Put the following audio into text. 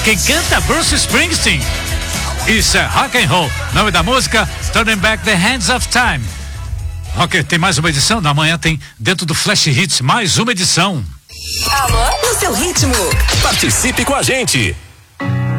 Quem canta Bruce Springsteen. Isso é rock and roll. Nome da música, Turning Back the Hands of Time. Rocker, tem mais uma edição? Na manhã tem dentro do Flash Hits mais uma edição. Alô? No seu ritmo. Participe com a gente.